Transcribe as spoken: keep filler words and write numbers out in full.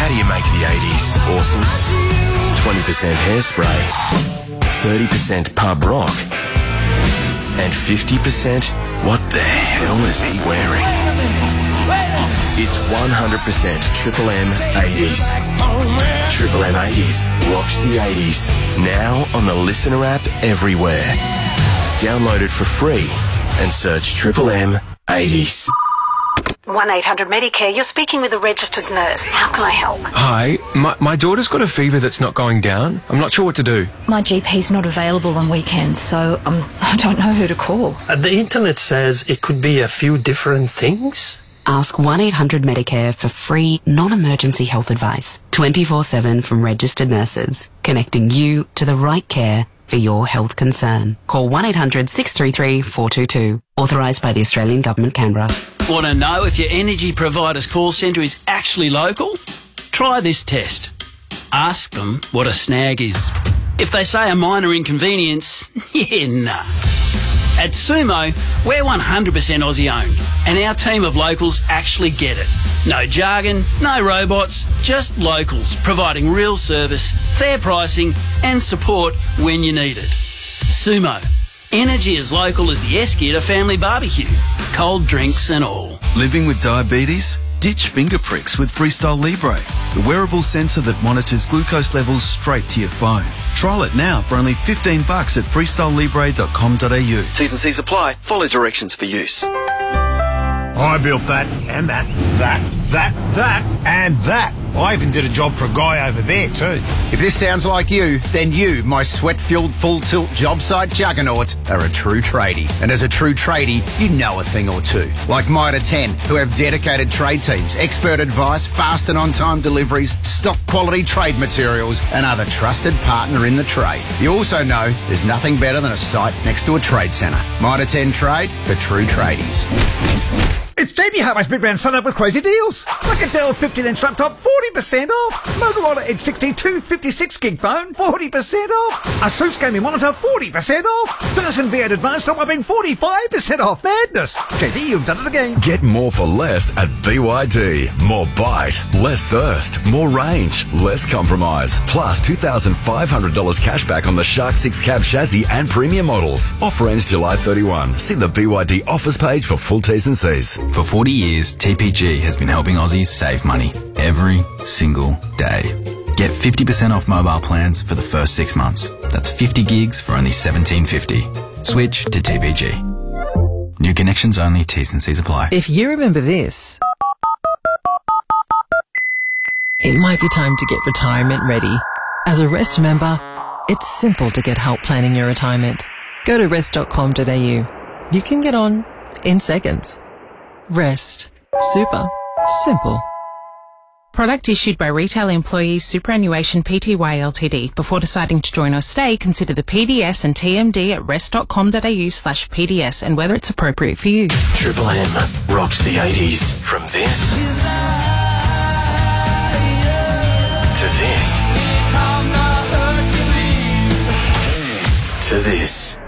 do you make the eighties awesome? twenty percent Hairspray, thirty percent pub rock, and fifty percent what the hell is he wearing? It's one hundred percent Triple M eighties. Triple M eighties rocks the eighties. Now on the Listener app everywhere. Download it for free and search Triple M eighties. one eight hundred Medicare, you're speaking with a registered nurse. How can I help? Hi, my, my daughter's got a fever that's not going down. I'm not sure what to do. My G P's not available on weekends, so um, I don't know who to call. Uh, the internet says it could be a few different things. Ask one eight hundred Medicare for free, non-emergency health advice. twenty-four seven from registered nurses, connecting you to the right care for your health concern. Call one eight hundred six three three four two two. Authorised by the Australian Government, Canberra. Want to know if your energy provider's call centre is actually local? Try this test. Ask them what a snag is. If they say a minor inconvenience, yeah, nah. At Sumo, we're one hundred percent Aussie owned, and our team of locals actually get it. No jargon, no robots, just locals providing real service, fair pricing and support when you need it. Sumo. Energy as local as the Esketer family barbecue. Cold drinks and all. Living with diabetes? Ditch finger pricks with Freestyle Libre, the wearable sensor that monitors glucose levels straight to your phone. Trial it now for only fifteen bucks at freestyle libre dot com dot a u. T's and C's apply. Follow directions for use. I built that, and that, that, that, that, and that. I even did a job for a guy over there too. If this sounds like you, then you, my sweat-filled full-tilt job site juggernaut, are a true tradie. And as a true tradie, you know a thing or two. Like Mitre ten, who have dedicated trade teams, expert advice, fast and on-time deliveries, stock quality trade materials, and are the trusted partner in the trade. You also know there's nothing better than a site next to a trade centre. Mitre ten Trade for true tradies. It's J B Hartway's Big Round Sun Up with crazy deals. Like a Dell fifteen inch laptop, forty percent off. Motorola Edge sixty-two fifty-six gig phone, forty percent off. Asus gaming monitor, forty percent off. Dyson V eight Advanced top whopping forty-five percent off. Madness. J B, you've done it again. Get more for less at B Y D. More bite, less thirst, more range, less compromise. Plus two thousand five hundred dollars cash back on the Shark six cab chassis and premium models. Offer ends July thirty-first. See the B Y D offers page for full T's and C's. For forty years, T P G has been helping Aussies save money every single day. Get fifty percent off mobile plans for the first six months. That's fifty gigs for only seventeen fifty. Switch to T P G. New connections only, T's and C's apply. If you remember this, it might be time to get retirement ready. As a REST member, it's simple to get help planning your retirement. Go to rest dot com dot a u. You can get on in seconds. REST. Super. Simple. Product issued by Retail Employees Superannuation Pty Ltd. Before deciding to join or stay, consider the P D S and T M D at rest dot com dot a u slash P D S and whether it's appropriate for you. Triple M rocks the eighties. From this to this to this.